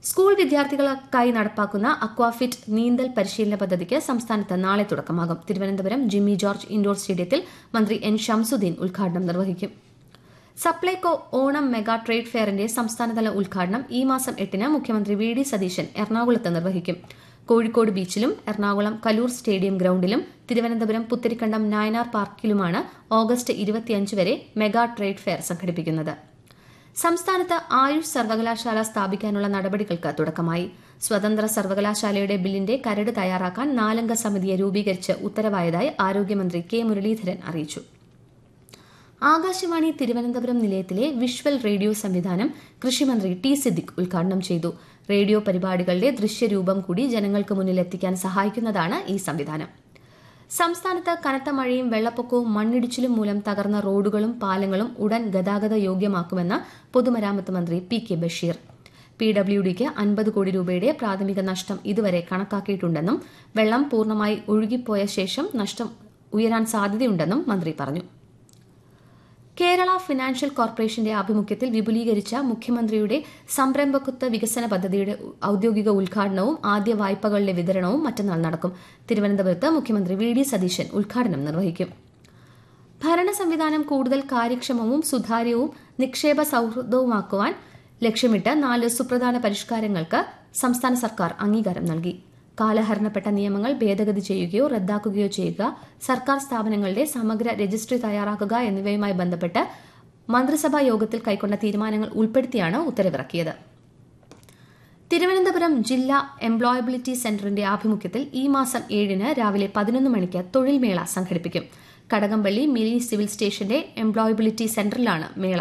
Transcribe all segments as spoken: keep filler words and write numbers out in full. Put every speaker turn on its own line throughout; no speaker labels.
School വിദ്യാർത്ഥികൾക്കായി നടപ്പാക്കുന്ന Aquafit നീന്തൽ പരിശീലന പദ്ധതിക്ക് സംസ്ഥാനത്ത് നാളെ തുടക്കമാകും. തിരുവനന്തപുരം ജിമ്മി ജോർജ് ഇൻഡോർ സ്റ്റേഡിയത്തിൽ മന്ത്രി എൻ ഷംസുദ്ദീൻ ഉദ്ഘാടനം നിർവഹിക്കും. സപ്ലൈകോ ഓണം മെഗാ ട്രേഡ് ഫെയറിന്റെ സംസ്ഥാനതല ഉദ്ഘാടനം ഈ മാസം എട്ടിന് മുഖ്യമന്ത്രി വി ഡി സതീശൻ എറണാകുളത്ത് നിർവഹിക്കും. കോഴിക്കോട് ബീച്ചിലും എറണാകുളം കലൂർ സ്റ്റേഡിയം ഗ്രൌണ്ടിലും തിരുവനന്തപുരം പുത്തരിക്കണ്ടം നായനാർ പാർക്കിലുമാണ് ഓഗസ്റ്റ് ഇരുപത്തിയഞ്ച് വരെ മെഗാ ട്രേഡ് ഫെയർ സംഘടിപ്പിക്കുന്നത്. സംസ്ഥാനത്ത് ആയുഷ് സർവകലാശാല സ്ഥാപിക്കാനുള്ള നടപടികൾക്ക് തുടക്കമായി. സ്വതന്ത്ര സർവകലാശാലയുടെ ബില്ലിന്റെ കരട് തയ്യാറാക്കാൻ നാലംഗ സമിതിയെ രൂപീകരിച്ച് ഉത്തരവായതായി ആരോഗ്യമന്ത്രി കെ മുരളീധരൻ അറിയിച്ചു. ആകാശവാണി തിരുവനന്തപുരം നിലയത്തിലെ വിഷ്വൽ റേഡിയോ സംവിധാനം കൃഷിമന്ത്രി ടി സിദ്ദിഖ് ഉദ്ഘാടനം ചെയ്തു. റേഡിയോ പരിപാടികളുടെ ദൃശ്യരൂപം കൂടി ജനങ്ങൾക്ക് മുന്നിൽ എത്തിക്കാൻ സഹായിക്കുന്നതാണ് ഈ സംവിധാനം. സംസ്ഥാനത്ത് കനത്ത മഴയും വെള്ളപ്പൊക്കവും മണ്ണിടിച്ചിലും മൂലം തകർന്ന റോഡുകളും പാലങ്ങളും ഉടൻ ഗതാഗത യോഗ്യമാക്കുമെന്ന് പൊതുമരാമത്ത് മന്ത്രി P K Basheer. P W ഡിക്ക് അൻപത് കോടി രൂപയുടെ പ്രാഥമിക നഷ്ടം ഇതുവരെ കണക്കാക്കിയിട്ടുണ്ടെന്നും വെള്ളം പൂർണ്ണമായി ഒഴുകിപ്പോയ ശേഷം നഷ്ടം ഉയരാൻ സാധ്യതയുണ്ടെന്നും മന്ത്രി പറഞ്ഞു. കേരള ഫിനാൻഷ്യൽ കോർപ്പറേഷന്റെ ആഭിമുഖ്യത്തിൽ വിപുലീകരിച്ച മുഖ്യമന്ത്രിയുടെ സംരംഭകത്വ വികസന പദ്ധതിയുടെ ഔദ്യോഗിക ഉദ്ഘാടനവും ആദ്യ വായ്പകളുടെ വിതരണവും മറ്റന്നാൾ നടക്കും. തിരുവനന്തപുരത്ത് മുഖ്യമന്ത്രി വി ഡി സതീശൻ ഉദ്ഘാടനം നിർവഹിക്കും. ഭരണ സംവിധാനം കൂടുതൽ കാര്യക്ഷമവും സുതാര്യവും നിക്ഷേപ സൌഹൃദവുമാക്കുവാൻ ലക്ഷ്യമിട്ട് നാല് സുപ്രധാന പരിഷ്കാരങ്ങൾക്ക് സംസ്ഥാന സർക്കാർ അംഗീകാരം നൽകി. കാലഹരണപ്പെട്ട നിയമങ്ങൾ ഭേദഗതി ചെയ്യുകയോ റദ്ദാക്കുകയോ ചെയ്യുക, സർക്കാർ സ്ഥാപനങ്ങളുടെ സമഗ്ര രജിസ്ട്രി തയ്യാറാക്കുക എന്നിവയുമായി ബന്ധപ്പെട്ട് മന്ത്രിസഭാ യോഗത്തിൽ കൈക്കൊണ്ട തീരുമാനങ്ങൾ ഉൾപ്പെടുത്തിയാണ് ഉത്തരവിറക്കിയത്. തിരുവനന്തപുരം ജില്ലാ എംപ്ലോയബിലിറ്റി സെന്ററിന്റെ ആഭിമുഖ്യത്തിൽ ഈ മാസം ഏഴിന് രാവിലെ പതിനൊന്ന് മണിക്ക് തൊഴിൽ മേള സംഘടിപ്പിക്കും. കടകംപള്ളി മിനി സിവിൽ സ്റ്റേഷന്റെ എംപ്ലോയബിലിറ്റി സെന്ററിലാണ് മേള.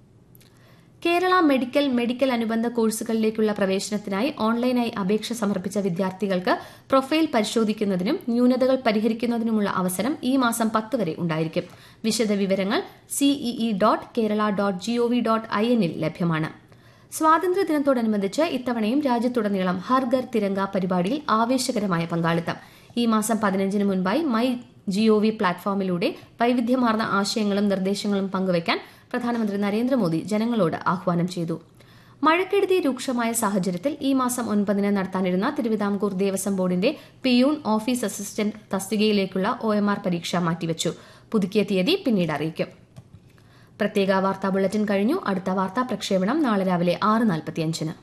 കേരള മെഡിക്കൽ മെഡിക്കൽ അനുബന്ധ കോഴ്സുകളിലേക്കുള്ള പ്രവേശനത്തിനായി ഓൺലൈനായി അപേക്ഷ സമർപ്പിച്ച വിദ്യാർത്ഥികൾക്ക് പ്രൊഫൈൽ പരിശോധിക്കുന്നതിനും ന്യൂനതകൾ പരിഹരിക്കുന്നതിനുമുള്ള അവസരം ഈ മാസം പത്ത് വരെ ഉണ്ടായിരിക്കും. വിശദവിവരങ്ങൾ CEE dot Kerala dot G O V dot I എന്നിൽ ലഭ്യമാണ്. സ്വാതന്ത്ര്യദിനത്തോടനുബന്ധിച്ച് ഇത്തവണയും രാജ്യത്തുടനീളം ഹർ ഘർ തിരങ്ക പരിപാടിയിൽ ആവേശകരമായ പങ്കാളിത്തം. ഈ മാസം പതിനഞ്ചിന് മുൻപായി മൈ ജിഒവി പ്ലാറ്റ്ഫോമിലൂടെ വൈവിധ്യമാർന്ന ആശയങ്ങളും നിർദ്ദേശങ്ങളും പങ്കുവയ്ക്കാൻ പ്രധാനമന്ത്രി നരേന്ദ്രമോദി ജനങ്ങളോട് ആഹ്വാനം ചെയ്തു. മഴക്കെടുതി രൂക്ഷമായ സാഹചര്യത്തിൽ ഈ മാസം ഒൻപതിന് നടത്താനിരുന്ന തിരുവിതാംകൂർ ദേവസ്വം ബോർഡിന്റെ peon office assistant തസ്തികയിലേക്കുള്ള O M R പരീക്ഷ മാറ്റിവച്ചു. പുതുക്കിയ തീയതി പിന്നീട് അറിയിക്കും. പ്രത്യേക വാർത്താ ബുള്ളറ്റിൻ കഴിഞ്ഞു. അടുത്ത വാർത്താ പ്രക്ഷേപണം നാളെ രാവിലെ ആറ് നാൽപ്പത്തിയഞ്ചിന്.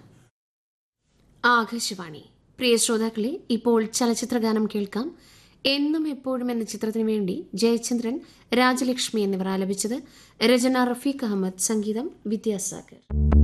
ആകാശവാണി. പ്രിയ ശ്രോതാക്കളെ, ഇപ്പോൾ ചലച്ചിത്രഗാനം കേൾക്കാം. എന്നും എപ്പോഴും എന്ന ചിത്രത്തിനു വേണ്ടി ജയചന്ദ്രൻ, രാജലക്ഷ്മി എന്നിവർ ആലപിച്ചത്. രചന റഫീഖ് അഹമ്മദ്, സംഗീതം വിദ്യാസാഗർ.